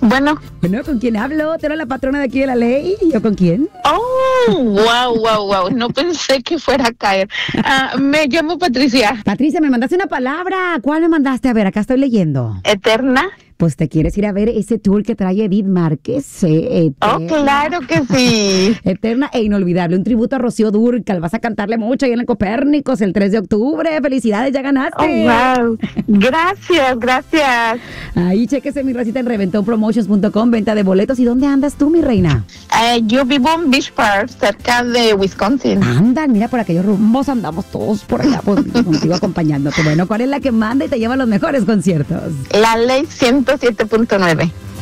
Bueno. Bueno, ¿con quién hablo? ¿Tú eres la patrona de aquí de la ley? ¿Y yo con quién? Oh, wow. No pensé que fuera a caer. Me llamo Patricia. Patricia, me mandaste una palabra. ¿Cuál me mandaste? A ver, acá estoy leyendo. Eterna. Pues te quieres ir a ver ese tour que trae Edith Márquez. Oh, claro que sí. Eterna e inolvidable. Un tributo a Rocío Dúrcal. Vas a cantarle mucho ahí en el Copérnicos el 3 de octubre. ¡Felicidades! ¡Ya ganaste! Oh, wow. Gracias. Ahí chéquese mi racita en reventonpromotions.com. Venta de boletos. ¿Y dónde andas tú, mi reina? Yo vivo en Beach Park, cerca de Wisconsin. Andan, mira, por aquellos rumbos andamos todos por allá, pues, contigo acompañándote. Bueno, ¿cuál es la que manda y te lleva a los mejores conciertos? La ley 107.9.